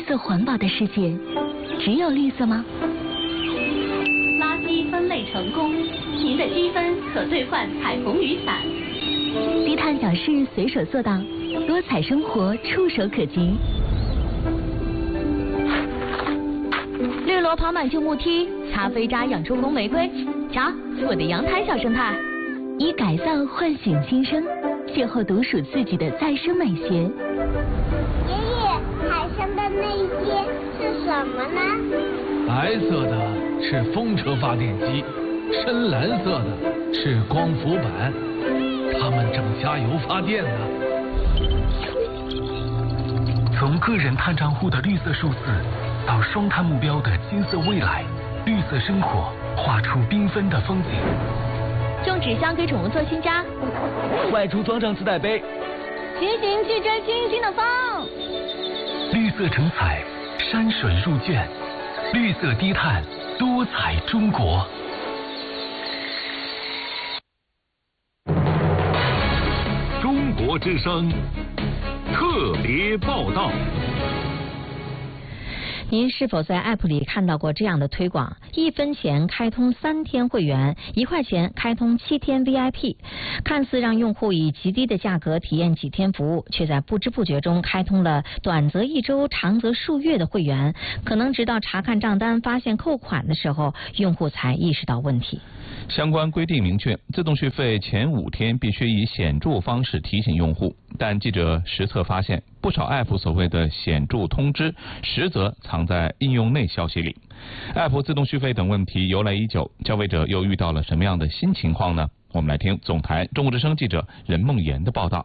色环保的世界，只有绿色吗？ 垃圾分类成功，您的积分可兑换彩虹雨伞。 低碳小事随手做到，多彩生活触手可及。 绿萝跑满旧木梯，擦飞渣养出红玫瑰。瞧，我的阳台小生态。 以改造唤醒新生，邂逅独属自己的再生美学。 爷爷，海上的那些是什么呢？ 白色的是风车发电机，深蓝色的是光伏板，它们正加油发电呢。 从个人碳账户的绿色数字，到双碳目标的金色未来，绿色生活画出缤纷的风景。 种纸箱给宠物做新家， 外出装上自带杯， 骑行去追星星的风。 绿色成彩，山水入卷，绿色低碳，多彩中国。 中国之声特别报道。 您是否在 App 里看到过这样的推广？1分钱开通3天会员，1块钱开通7天 VIP， 看似让用户以极低的价格体验几天服务，却在不知不觉中开通了短则1周、长则数月的会员。可能直到查看账单发现扣款的时候，用户才意识到问题。 相关规定明确，自动续费前5天必须以显著方式提醒用户。但记者实测发现，不少 App 所谓的显著通知，实则藏在应用内消息里。App 自动续费等问题由来已久，消费者又遇到了什么样的新情况呢？我们来听总台中国之声记者任梦妍的报道。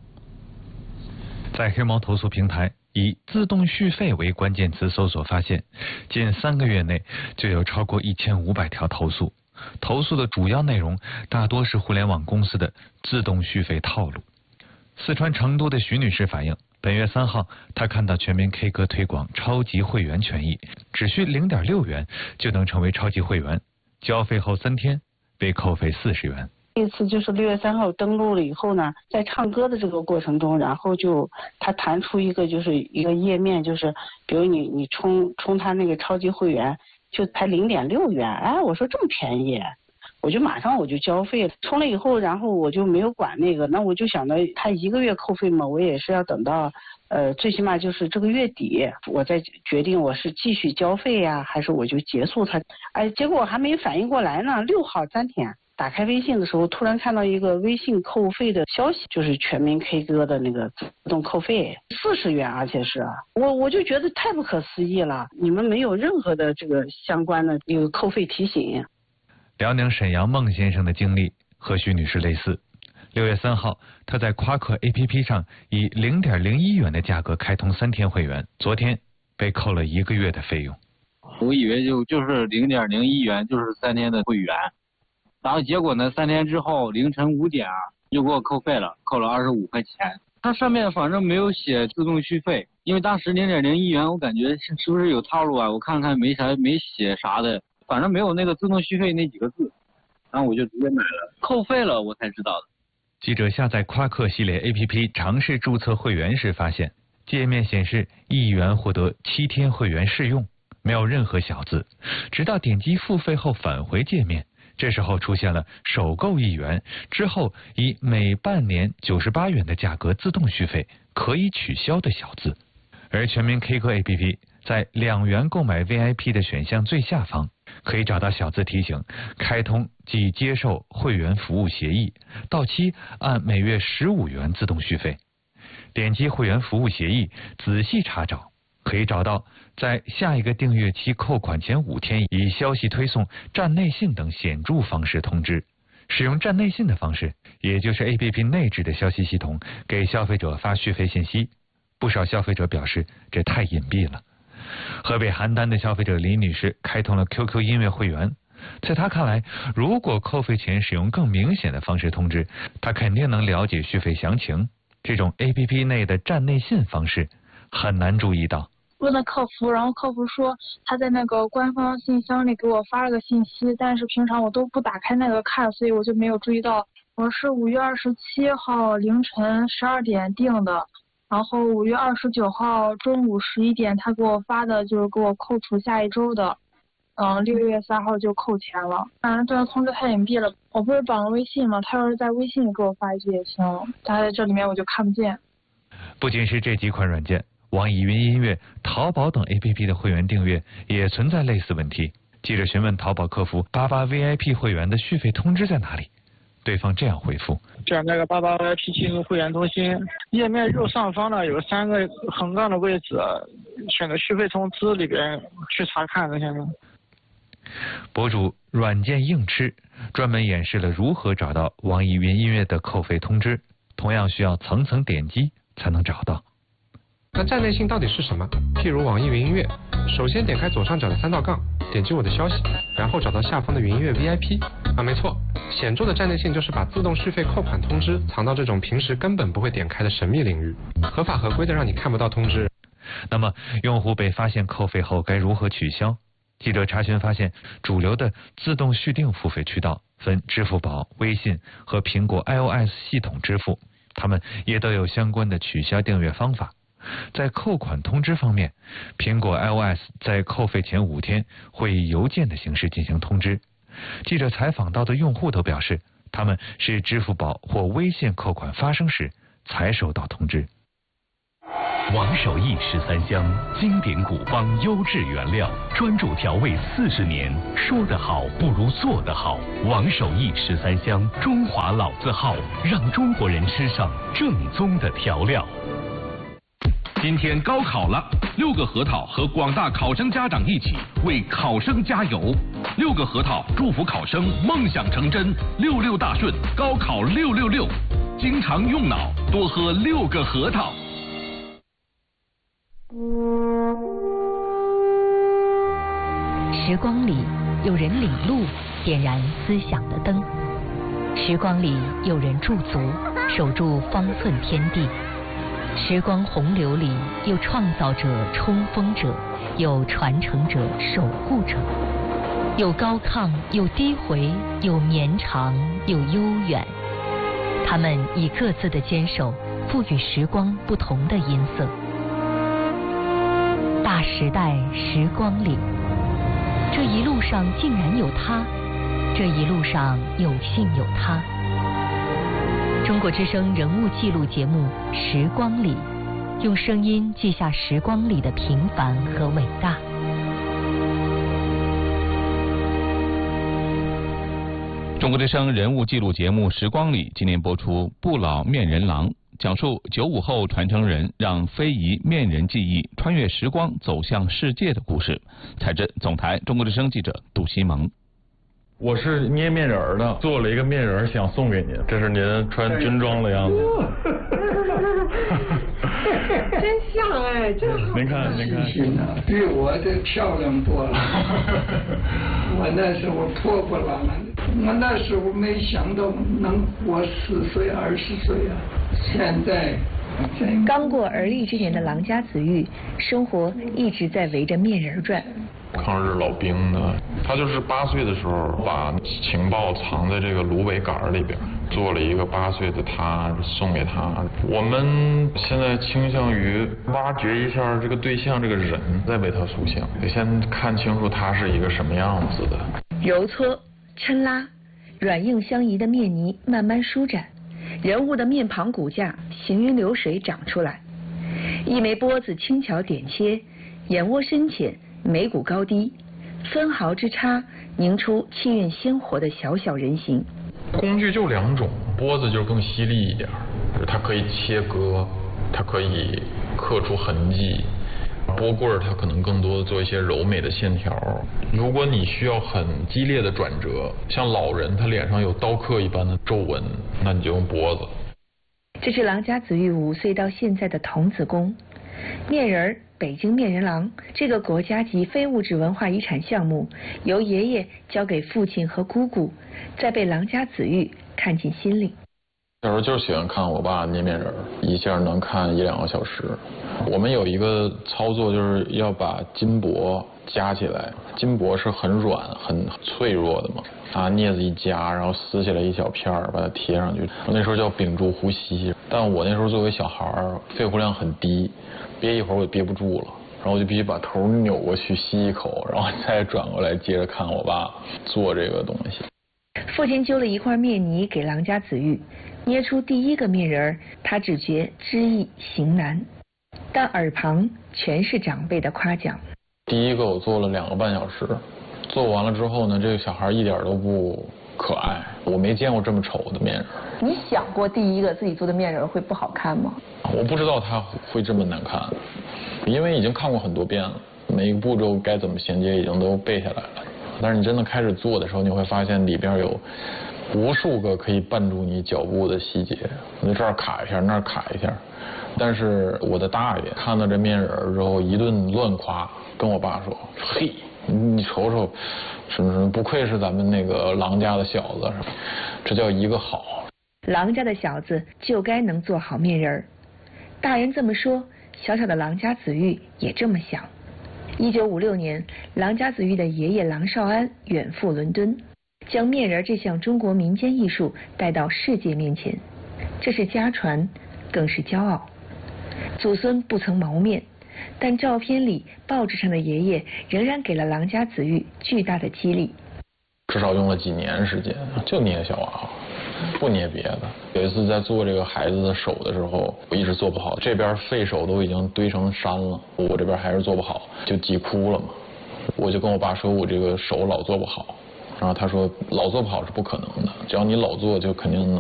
在黑猫投诉平台以自动续费为关键词搜索发现，近3个月内就有超过1500条投诉。投诉的主要内容大多是互联网公司的自动续费套路。四川成都的徐女士反映，本月3号，她看到全民 K 歌推广超级会员权益，只需0.6元就能成为超级会员，交费后3天被扣费40元。 这次就是6月3号登录了以后呢，在唱歌的这个过程中，然后就它弹出一个页面，就是比如你充它那个超级会员就才0.6元，哎，我说这么便宜，我就马上交费，充了以后，然后我就没有管那个，那我就想着他1个月扣费嘛，我也是要等到最起码就是这个月底，我再决定我是继续交费呀，还是我就结束它。哎，结果我还没反应过来呢，6号3天。打开微信的时候，突然看到一个微信扣费的消息，就是全民 K 歌的那个自动扣费40元，而且是我就觉得太不可思议了，你们没有任何的这个相关的一个扣费提醒。 辽宁沈阳孟先生的经历和徐女士类似。6月3号，他在夸克 APP 上以0.01元的价格开通3天会员，昨天被扣了1个月的费用。 我以为就是0.01元就是3天的会员。然后结果呢，3天之后凌晨5点就给我扣费了，扣了25块钱。它上面反正没有写自动续费，因为当时0.01元，我感觉是不是有套路啊？我看看没写啥的，反正没有那个自动续费那几个字，然后我就直接买了，扣费了我才知道的。 记者下载夸克系列 APP 尝试注册会员时发现，界面显示1元获得7天会员试用，没有任何小字，直到点击付费后返回界面。这时候出现了首购1元，之后以每半年98元的价格自动续费，可以取消的小字。而全民 K 歌 APP 在2元购买 VIP 的选项最下方，可以找到小字提醒，开通即接受会员服务协议，到期按每月15元自动续费。点击会员服务协议，仔细查找，可以找到在下一个订阅期扣款前5天以消息推送、站内信等显著方式通知。使用站内信的方式，也就是 APP 内置的消息系统给消费者发续费信息。不少消费者表示这太隐蔽了。河北邯郸的消费者李女士开通了 QQ 音乐会员，在她看来，如果扣费前使用更明显的方式通知，她肯定能了解续费详情。这种 APP 内的站内信方式很难注意到。 问了客服，然后客服说他在那个官方信箱里给我发了个信息，但是平常我都不打开那个看，所以我就没有注意到。我是5月27号凌晨12点订的， 然后5月29号中午11点，他给我发的就是给我扣除下一周的，6月3号就扣钱了。这个通知太隐蔽了，我不是绑了微信吗？他要是在微信里给我发一句也行，但在这里面我就看不见。 不仅是这几款软件，网易云音乐、淘宝等 APP 的会员订阅也存在类似问题。记者询问淘宝客服88 VIP 会员的续费通知在哪里，对方这样回复： 选那个88 VIP 进入会员中心，页面右上方呢有3个横杠的位置，选择续费通知里边去查看这些呢。 博主软件硬吃专门演示了如何找到网易云音乐的扣费通知，同样需要层层点击才能找到。 那站内信到底是什么？譬如网易云音乐，首先点开左上角的3道杠，点击我的消息，然后找到下方的云音乐 VIP。没错，显著的站内信就是把自动续费扣款通知藏到这种平时根本不会点开的神秘领域，合法合规的让你看不到通知。 那么用户被发现扣费后该如何取消？记者查询发现，主流的自动续订付费渠道分支付宝、微信和苹果 iOS 系统支付，他们也都有相关的取消订阅方法。在扣款通知方面，苹果 iOS 在扣费前5天会以邮件的形式进行通知。记者采访到的用户都表示，他们是支付宝或微信扣款发生时才收到通知。 王守义13香，经典古方，优质原料，专注调味40年。说得好不如做得好。王守义13香，中华老字号，让中国人吃上正宗的调料。 今天高考了，6个核桃和广大考生家长一起为考生加油。6个核桃祝福考生梦想成真，66大顺，高考666。经常用脑，多喝6个核桃。 时光里有人领路，点燃思想的灯；时光里有人驻足，守住方寸天地。时光洪流里有创造者、冲锋者，有传承者、守护者，有高亢，有低回，有绵长，有悠远。他们以各自的坚守，赋予时光不同的音色。大时代时光里，这一路上竟然有他，这一路上有幸有他。中国之声人物记录节目《时光里》，用声音记下时光里的平凡和伟大。 中国之声人物记录节目《时光里》今年播出《不老面人郎》，讲述95后传承人让非遗面人技艺穿越时光走向世界的故事。采自总台中国之声记者杜西蒙。 我是捏面人的，做了一个面人想送给您，这是您穿军装的样子。 真像哎，真好。 您看， 比我这漂亮多了。我那时候破破烂烂的，我那时候没想到能活10岁20岁啊，现在。 刚过而立之年的郎家子玉，生活一直在围着面人转。 抗日老兵的，他就是8岁的时候把情报藏在这个芦苇杆里边，做了一个8岁的他送给他。我们现在倾向于挖掘一下这个对象这个人，再为他塑像，得先看清楚他是一个什么样子的。 揉搓、抻拉，软硬相宜的面泥慢慢舒展。人物的面庞骨架行云流水长出来，一枚钵子轻巧点切，眼窝深浅，眉骨高低，分毫之差凝出气韵鲜活的小小人形。 工具就2种，钵子就更犀利一点，它可以切割，它可以刻出痕迹。拨棍儿它可能更多的做一些柔美的线条。如果你需要很激烈的转折，像老人他脸上有刀刻一般的皱纹，那你就用钵子。 这是郎家子玉5岁到现在的童子功。面人儿，北京面人郎这个国家级非物质文化遗产项目，由爷爷交给父亲和姑姑，再被郎家子玉看进心里。 小时候就是喜欢看我爸捏面人，一下能看1、2个小时。我们有一个操作，就是要把金箔夹起来，金箔是很软很脆弱的嘛，拿镊子一夹，然后撕下来一小片儿，把它贴上去。我那时候叫屏住呼吸，但我那时候作为小孩儿，肺活量很低，憋一会儿我就憋不住了，然后我就必须把头扭过去吸一口，然后再转过来接着看我爸做这个东西。 父亲揪了一块面泥给郎家子玉，捏出第一个面人，他只觉知易行难，但耳旁全是长辈的夸奖。 第一个我做了2个半小时，做完了之后呢，这个小孩一点都不可爱，我没见过这么丑的面人。 你想过第一个自己做的面人会不好看吗？ 我不知道他会这么难看，因为已经看过很多遍了，每一个步骤该怎么衔接已经都背下来了。但是你真的开始做的时候，你会发现里边有无数个可以绊住你脚步的细节，你这儿卡一下，那儿卡一下。但是我的大爷看到这面人之后一顿乱夸，跟我爸说：“嘿，你瞅瞅，什么什么，不愧是咱们那个郎家的小子，这叫一个好。” 郎家的小子就该能做好面人。大人这么说，小小的郎家子玉也这么想。1956年，郎家子玉的爷爷郎绍安远赴伦敦，将面人这项中国民间艺术带到世界面前，这是家传，更是骄傲。祖孙不曾谋面，但照片里、报纸上的爷爷仍然给了郎家子玉巨大的激励。 至少用了几年时间，就捏小娃娃，不捏别的。有一次在做这个孩子的手的时候，我一直做不好，这边废手都已经堆成山了，我这边还是做不好，就急哭了嘛。我就跟我爸说，我这个手老做不好，然后他说老做不好是不可能的，只要你老做就肯定能